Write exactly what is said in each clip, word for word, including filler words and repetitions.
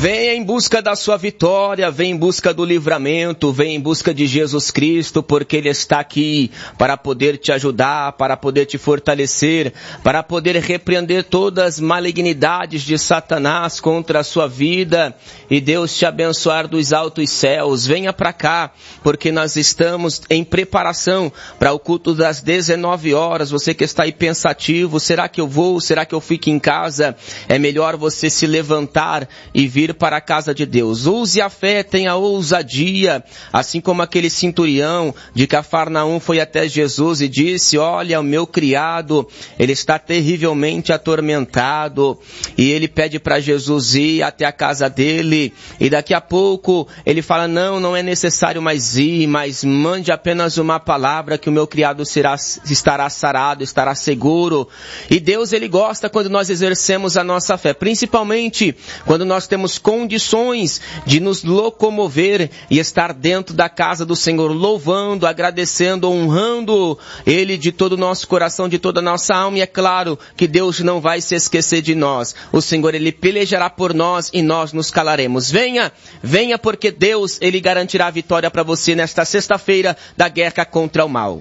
Venha em busca da sua vitória, vem em busca do livramento, vem em busca de Jesus Cristo, porque Ele está aqui para poder te ajudar, para poder te fortalecer, para poder repreender todas as malignidades de Satanás contra a sua vida e Deus te abençoar dos altos céus. Venha para cá, porque nós estamos em preparação para o culto das dezenove horas. Você que está aí pensativo, será que eu vou? Será que eu fico em casa? É melhor você se levantar e vir para a casa de Deus. Use a fé, tenha ousadia, assim como aquele centurião de Cafarnaum foi até Jesus e disse: olha, o meu criado, ele está terrivelmente atormentado, e ele pede para Jesus ir até a casa dele, e daqui a pouco ele fala: não, não é necessário mais ir, mas mande apenas uma palavra que o meu criado será, estará sarado, estará seguro. E Deus, Ele gosta quando nós exercemos a nossa fé, principalmente quando nós temos condições de nos locomover e estar dentro da casa do Senhor, louvando, agradecendo, honrando Ele de todo o nosso coração, de toda a nossa alma. E é claro que Deus não vai se esquecer de nós. O Senhor, Ele pelejará por nós e nós nos calaremos. Venha, venha, porque Deus, Ele garantirá a vitória para você nesta sexta-feira da guerra contra o mal.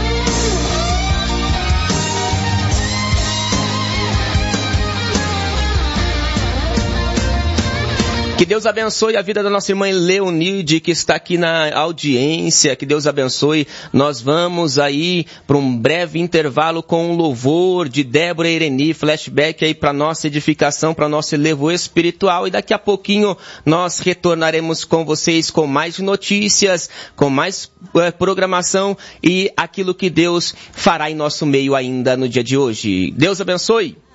Que Deus abençoe a vida da nossa irmã Leonilde, que está aqui na audiência. Que Deus abençoe. Nós vamos aí para um breve intervalo com o louvor de Débora Ireni, flashback aí para nossa edificação, para nosso elevo espiritual. E daqui a pouquinho nós retornaremos com vocês com mais notícias, com mais é, programação e aquilo que Deus fará em nosso meio ainda no dia de hoje. Deus abençoe.